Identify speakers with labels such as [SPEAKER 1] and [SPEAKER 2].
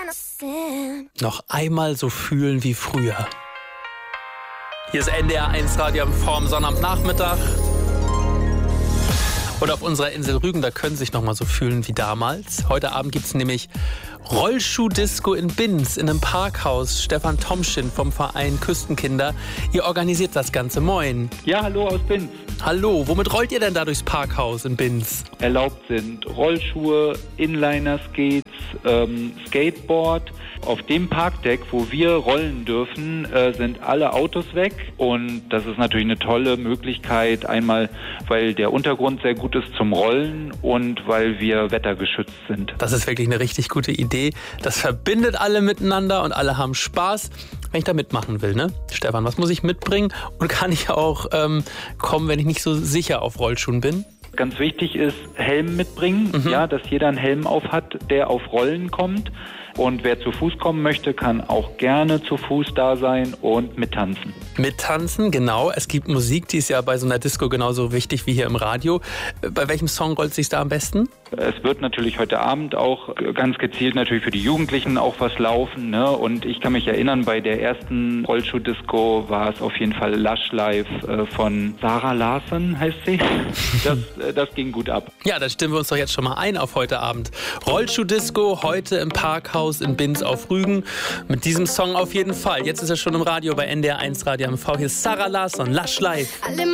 [SPEAKER 1] Noch einmal so fühlen wie früher. Hier ist NDR 1 Radio vorm Sonnabendnachmittag. Und auf unserer Insel Rügen, da können Sie sich noch mal so fühlen wie damals. Heute Abend gibt es nämlich Rollschuh-Disco in Binz, in einem Parkhaus. Stefan Tomschin vom Verein Küstenkinder. Ihr organisiert das Ganze. Moin.
[SPEAKER 2] Ja, hallo aus Binz.
[SPEAKER 1] Hallo, womit rollt ihr denn da durchs Parkhaus in Binz?
[SPEAKER 2] Erlaubt sind Rollschuhe, Inliner-Skates, Skateboard. Auf dem Parkdeck, wo wir rollen dürfen, sind alle Autos weg. Und das ist natürlich eine tolle Möglichkeit. Einmal, weil der Untergrund sehr gut ist zum Rollen und weil wir wettergeschützt sind.
[SPEAKER 1] Das ist wirklich eine richtig gute Idee. Das verbindet alle miteinander und alle haben Spaß. Wenn ich da mitmachen will, ne? Stefan, was muss ich mitbringen? Und kann ich auch kommen, wenn ich nicht so sicher auf Rollschuhen bin?
[SPEAKER 2] Ganz wichtig ist, Helm mitbringen, ja, dass jeder einen Helm auf hat, der auf Rollen kommt. Und wer zu Fuß kommen möchte, kann auch gerne zu Fuß da sein und mittanzen.
[SPEAKER 1] Mittanzen, genau. Es gibt Musik, die ist ja bei so einer Disco genauso wichtig wie hier im Radio. Bei welchem Song rollt es sich da am besten?
[SPEAKER 2] Es wird natürlich heute Abend auch ganz gezielt natürlich für die Jugendlichen auch was laufen, ne? Und ich kann mich erinnern, bei der ersten Rollschuh-Disco war es auf jeden Fall Lush Live von Sarah Larsen, heißt sie. Das ging gut ab.
[SPEAKER 1] Ja, dann stimmen wir uns doch jetzt schon mal ein auf heute Abend. Rollschuh-Disco heute im Parkhaus in Binz auf Rügen. Mit diesem Song auf jeden Fall. Jetzt ist er schon im Radio bei NDR 1 Radio MV. Hier ist Sarah Larsen, Lush Live.